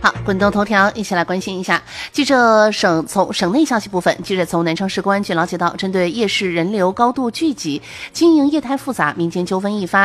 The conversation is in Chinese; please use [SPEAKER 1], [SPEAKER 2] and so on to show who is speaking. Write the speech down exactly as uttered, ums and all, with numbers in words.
[SPEAKER 1] 好，滚动头条一起来关心一下。记者省从省内消息部分，记者从南昌市公安局了解到，针对夜市人流高度聚集、经营业态复杂、民间纠纷易发，